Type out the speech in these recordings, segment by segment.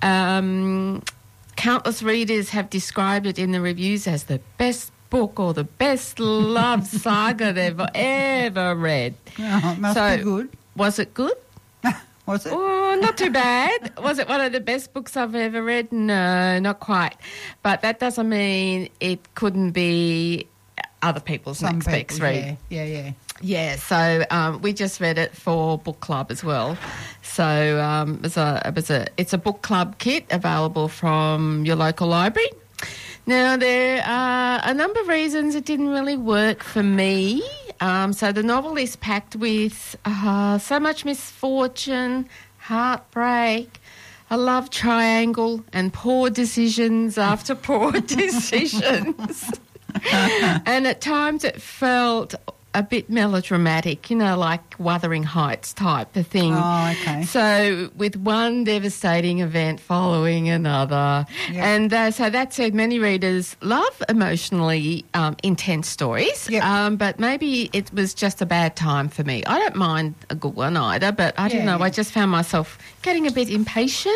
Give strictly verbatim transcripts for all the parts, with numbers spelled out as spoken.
Um, countless readers have described it in the reviews as the best book or the best love saga they've ever read. Oh, it must so, be good. Was it good? Was it? Oh, not too bad. Was it one of the best books I've ever read? No, not quite. But that doesn't mean it couldn't be other people's Some next week's people, read. Yeah, yeah, yeah. Yeah, so um, we just read it for book club as well. So um, it was a, it was a, it's a book club kit available from your local library. Now, there are a number of reasons it didn't really work for me. Um, so the novel is packed with uh, so much misfortune, heartbreak, a love triangle, and poor decisions after poor decisions. And at times it felt a bit melodramatic, you know, like Wuthering Heights type of thing. Oh, okay. So with one devastating event following another. Yep. And uh, so that said, many readers love emotionally um, intense stories, Yep. um, but maybe it was just a bad time for me. I don't mind a good one either, but I don't Yeah. know, I just found myself getting a bit impatient.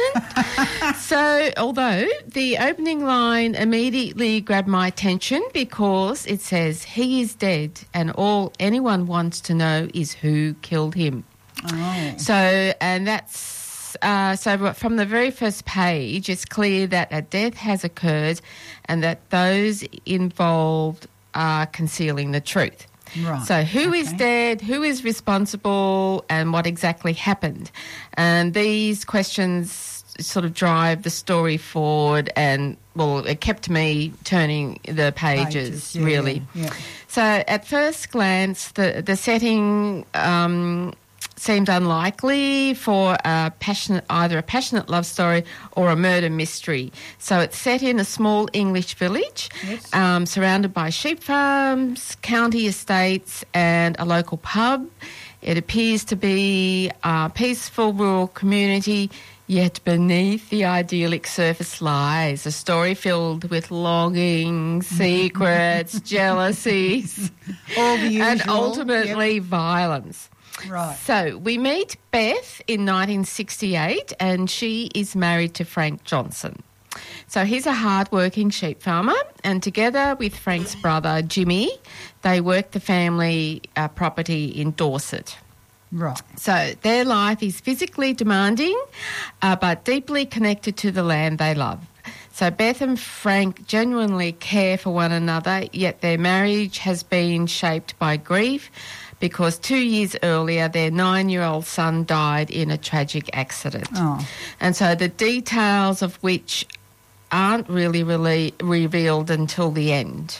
So although the opening line immediately grabbed my attention because it says, "He is dead and all anyone wants to know is who killed him." Oh. So, and that's, uh, so from the very first page, it's clear that a death has occurred and that those involved are concealing the truth. Right. So who is Okay. dead, who is responsible, and what exactly happened? And these questions sort of drive the story forward, and, well, it kept me turning the pages, Pages, yeah, really. yeah. So at first glance, the, the setting um, seemed unlikely for a passionate, either a passionate love story or a murder mystery. So it's set in a small English village, Yes. um, surrounded by sheep farms, county estates, and a local pub. It appears to be a peaceful rural community, yet beneath the idyllic surface lies a story filled with longing, secrets, jealousies, All the usual. and ultimately violence. Right. So we meet Beth in nineteen sixty-eight, and she is married to Frank Johnson. So he's a hard-working sheep farmer, and together with Frank's brother Jimmy, they work the family uh, property in Dorset. Right. So their life is physically demanding, uh, but deeply connected to the land they love. So Beth and Frank genuinely care for one another, yet their marriage has been shaped by grief because two years earlier their nine-year-old son died in a tragic accident. Oh. And so the details of which aren't really, really revealed until the end.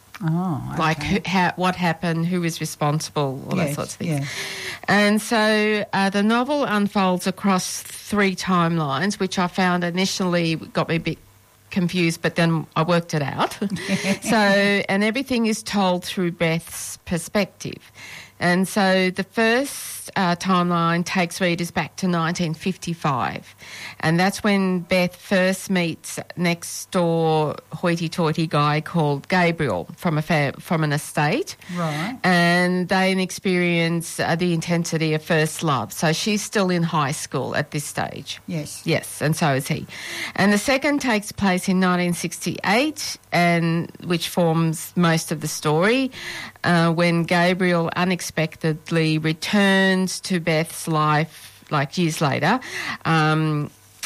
Oh, okay. Like who, how, what happened, who was responsible, all Yes, that sorts of things. yeah. And so uh, the novel unfolds across three timelines, which I found initially got me a bit confused, but then I worked it out. So, and everything is told through Beth's perspective. And so the first uh, timeline takes readers back to nineteen fifty-five. And that's when Beth first meets next door hoity-toity guy called Gabriel from a fa- from an estate. Right. And they experience uh, the intensity of first love. So she's still in high school at this stage. Yes. Yes, and so is he. And the second takes place in nineteen sixty-eight, and which forms most of the story, uh, when Gabriel unexpectedly returns to Beth's life, like years later. Um,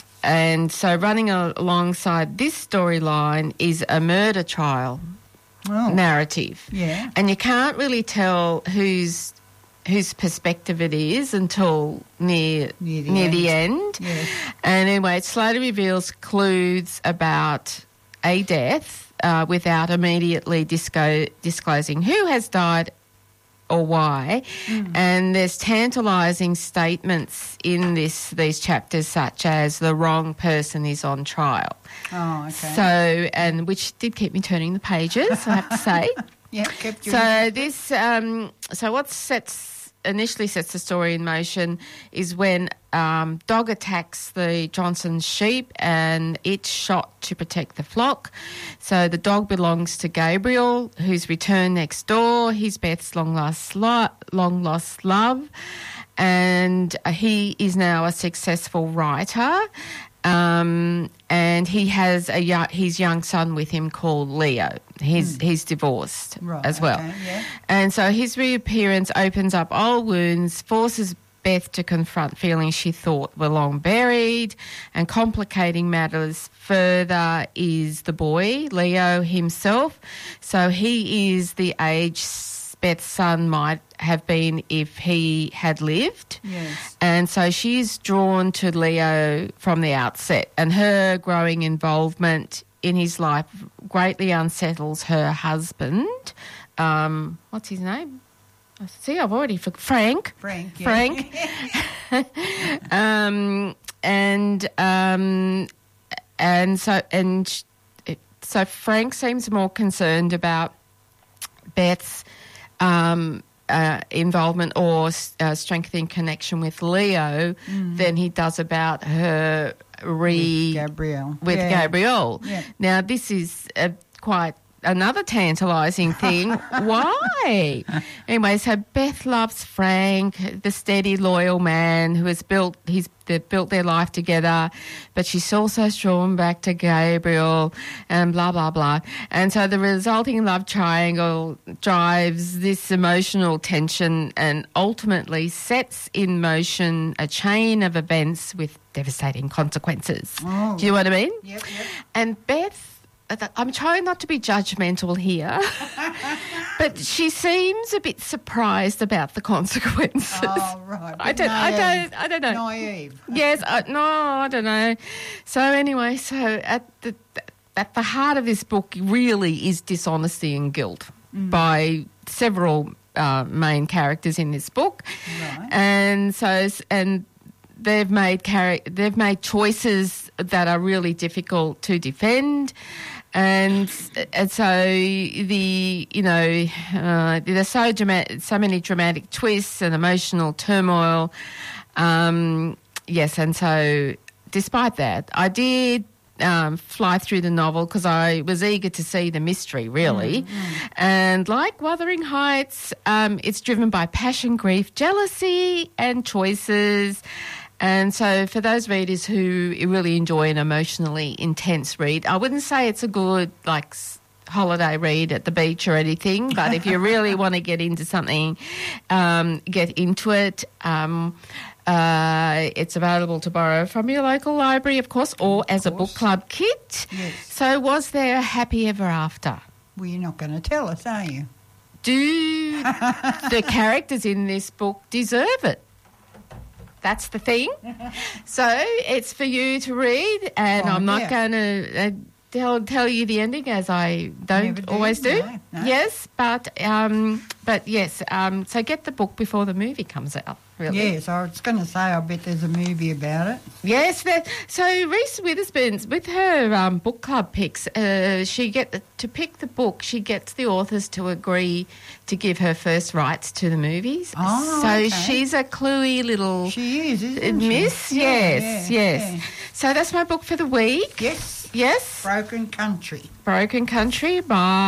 and so running a- alongside this storyline is a murder trial Oh. narrative. Yeah. And you can't really tell whose whose perspective it is until near Near the near end. the end. Yes. And anyway, it slowly reveals clues about a death uh, without immediately disco- disclosing who has died or why. Mm. And there's tantalising statements in this these chapters, such as the wrong person is on trial. Oh, okay. So, and which did keep me turning the pages, I have to say. yeah, kept you. So this, um, so what sets initially sets the story in motion is when um, dog attacks the Johnson sheep, and it's shot to protect the flock. So the dog belongs to Gabriel, who's returned next door. He's Beth's long lost lo- long lost love, and uh, he is now a successful writer. Um, Um, and he has a young, his young son with him called Leo. He's, mm. he's divorced right, as well. Okay, yeah. And so his reappearance opens up old wounds, forces Beth to confront feelings she thought were long buried, and complicating matters further is the boy, Leo himself. So he is the age Beth's son might have been if he had lived. Yes. And so she's drawn to Leo from the outset, and her growing involvement in his life greatly unsettles her husband. Um, what's his name? See, I've already forgot. Frank. Frank. Yeah. Frank. um, and um, and so and so Frank seems more concerned about Beth's um, uh, involvement or uh, strengthening connection with Leo mm. than he does about her re with Gabrielle. With yeah. Gabrielle. Yeah. Now, this is a quite. Another tantalising thing. Why? Anyway, so Beth loves Frank, the steady, loyal man who has built he's they've built their life together, but she's also drawn back to Gabriel and blah blah blah. And so the resulting love triangle drives this emotional tension and ultimately sets in motion a chain of events with devastating consequences. Oh, Do you know what I mean? Yep, yep. And Beth. I'm trying not to be judgmental here, but she seems a bit surprised about the consequences. Oh, right. I don't, I don't, I don't know. Naive. Yes, I, no, I don't know. So anyway, so at the at the heart of this book really is dishonesty and guilt mm. by several uh, main characters in this book, right. and so and. They've made char- they've made choices that are really difficult to defend, and and so the you know uh, there's so dramatic, so many dramatic twists and emotional turmoil. Um, yes, and so despite that, I did. Um, fly through the novel because I was eager to see the mystery, really. Mm-hmm. And like Wuthering Heights, um, it's driven by passion, grief, jealousy, and choices. And so for those readers who really enjoy an emotionally intense read, I wouldn't say it's a good, like, holiday read at the beach or anything, but if you really want to get into something, um, get into it. Um, uh, it's available to borrow from your local library, of course, or of as course. a book club kit. Yes. So was there a happy ever after? Well, you're not going to tell us, are you? Do the characters in this book deserve it? That's the thing. So it's for you to read, and Oh, I'm not yeah. going to uh, tell tell you the ending, as I don't Never do. always do. No, no. Yes, but um, but yes. Um, so get the book before the movie comes out. Really. Yes, I was going to say, I bet there's a movie about it. Yes, that, so Reese Witherspoon's with her um, book club picks. Uh, she get the, to pick the book. She gets the authors to agree to give her first rights to the movies. Oh, so okay. she's a cluey little She is, isn't she? miss. Yeah, Yes, yeah, yes. yeah. So that's my book for the week. Yes. Yes, Broken Country. Broken Country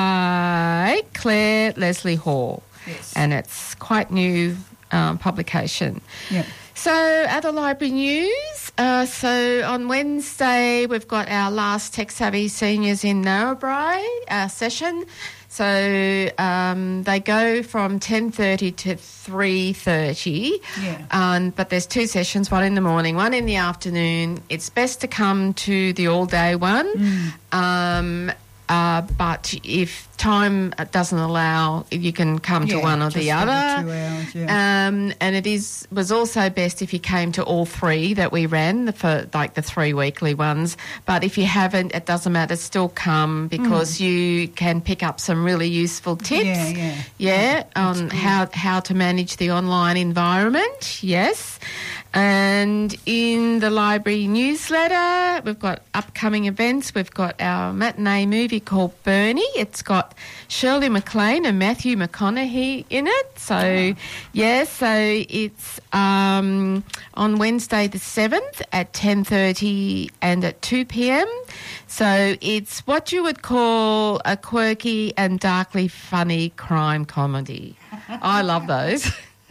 by Claire Leslie Hall, Yes. and it's quite new um, publication. Yeah. So, other library news. Uh, so, on Wednesday, we've got our last Tech Savvy Seniors in Narrabri uh, session. So, um, they go from ten thirty to three thirty. Yeah. Um, but there's two sessions, one in the morning, one in the afternoon. It's best to come to the all-day one. Mm. Um, uh, but if time doesn't allow, you can come to Yeah, one or just the every other. two hours, yeah. Um, and it is was also best if you came to all three that we ran, the, for like the three weekly ones. But if you haven't, it doesn't matter. Still come because mm. you can pick up some really useful tips. Yeah, yeah. Yeah, yeah on how how to manage the online environment. Yes. And in the library newsletter, we've got upcoming events. We've got our matinee movie called Bernie. It's got Shirley MacLaine and Matthew McConaughey in it. So, yes, yeah, so it's um, on Wednesday the seventh at ten thirty and at two p.m. So it's what you would call a quirky and darkly funny crime comedy. I love those.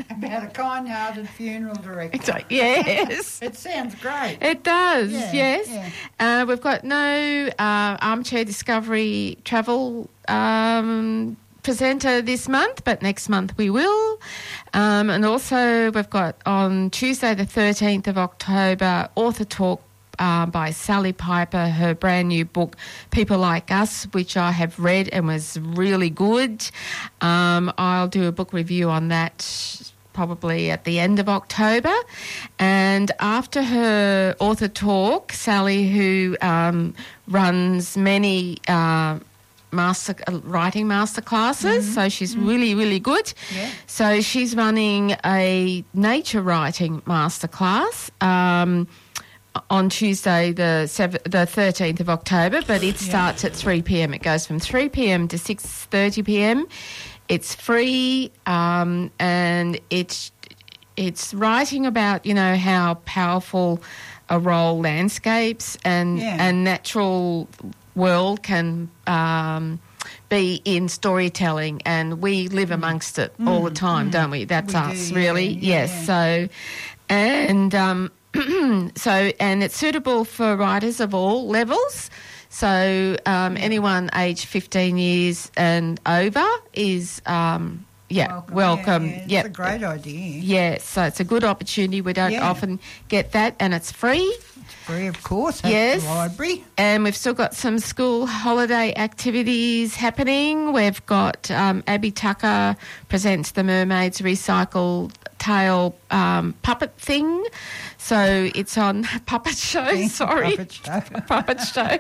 About a kind-hearted funeral director. So, yes. It sounds great. It does, Yeah, yes. yeah. Uh, we've got no uh, Armchair Discovery travel um, presenter this month, but next month we will. Um, and also we've got on Tuesday the thirteenth of October, Author Talk uh, by Sally Piper, her brand new book, People Like Us, which I have read and was really good. Um, I'll do a book review on that probably at the end of October. And after her author talk, Sally, who um, runs many uh, master uh, writing master classes, mm-hmm. so she's mm-hmm. really, really good. Yeah. So she's running a nature writing master class um, on Tuesday the seventh, the thirteenth of October, but it starts yeah. at three p.m. It goes from three p.m. to six thirty p.m. It's free, um, and it's it's writing about, you know, how powerful a role landscapes and Yeah. and natural world can um, be in storytelling, and we live amongst it all the time, don't we? That's We us, do, really. yeah, yes. yeah. So, and um, so, and it's suitable for writers of all levels. So um, anyone aged fifteen years and over is, um, yeah, welcome. welcome. Yeah, yeah. It's Yep. a great idea. Yeah, so it's a good opportunity. We don't Yeah. often get that, and it's free. It's free, of course, at Yes. the library. And we've still got some school holiday activities happening. We've got um, Abby Tucker presents the Mermaids Recycled Tale um, puppet thing. So it's on Puppet Show, sorry. Puppet show. Puppet Show.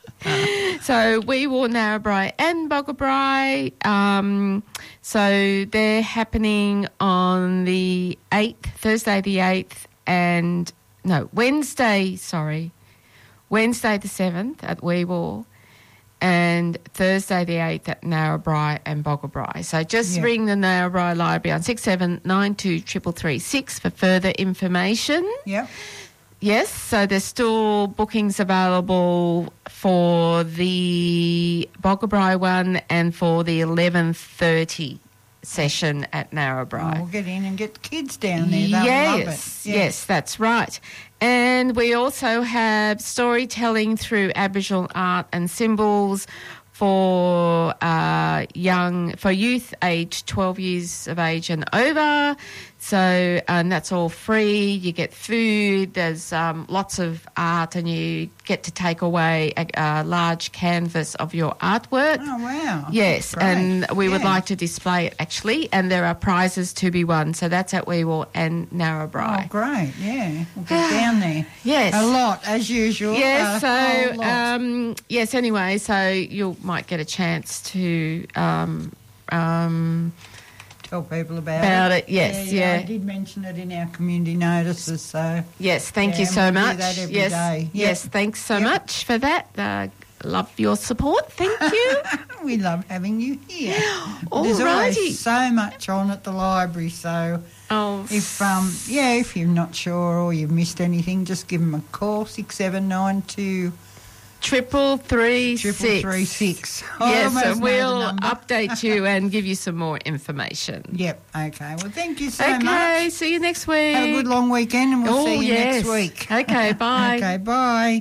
So we wore Narrabri and Boggabri. Um, so they're happening on the eighth, Thursday the eighth, and no, Wednesday, sorry, Wednesday the seventh at Weewar, and Thursday the eighth at Narrabri and Boggabri. So just Yeah. ring the Narrabri Library on six seven nine two three three three six for further information. Yep. Yes, so there's still bookings available for the Boggabri one and for the eleven thirty session at Narrabri. Oh, we'll get in and get the kids down there. They'll yes, love it. Yeah. yes, that's right. And we also have storytelling through Aboriginal art and symbols for uh, young, for youth aged twelve years of age and over. So, and that's all free. You get food. There's um, lots of art, and you get to take away a, a large canvas of your artwork. Oh, wow. Yes, Great. and we would Yeah. like to display it actually, and there are prizes to be won. So that's at Weewar and Narrabri. Oh, great, yeah. We'll get down there. Yes. A lot, as usual. Yes, a whole so, lot. um, yes, anyway, so you might get a chance to um, um, Tell people about, about it. Yes, yeah, yeah. I did mention it in our community notices, so... Yes, thank Yeah, you and so we do much. that every yes, day. Yep. yes, thanks so Yep. much for that. Uh, love your support. Thank you. We love having you here. All There's righty. always so much on at the library, so Oh, if um yeah, if you're not sure or you've missed anything, just give them a call, six seven nine two triple three triple six. three six. I Yes, almost and know the we'll number. update you and give you some more information. Yep, okay. Well, thank you so Okay, much. see you next week. Have a good long weekend, and we'll oh, see you yes. next week. Okay, bye. Okay, bye.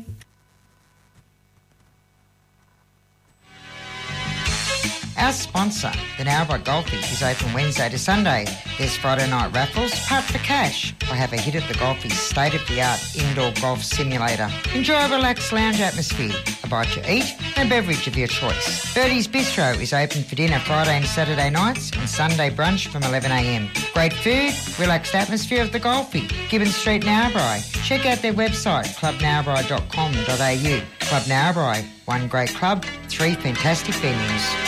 Our sponsor, the Narrabri Golfie, is open Wednesday to Sunday. There's Friday night raffles, part for cash, or have a hit at the Golfie's state-of-the-art indoor golf simulator. Enjoy a relaxed lounge atmosphere, a bite to eat, and a beverage of your choice. Birdie's Bistro is open for dinner Friday and Saturday nights and Sunday brunch from eleven a m. Great food, relaxed atmosphere of the Golfie. Gibbon Street, Narrabri. Check out their website, club narrabri dot com dot a u. Club Narrabri, one great club, three fantastic venues.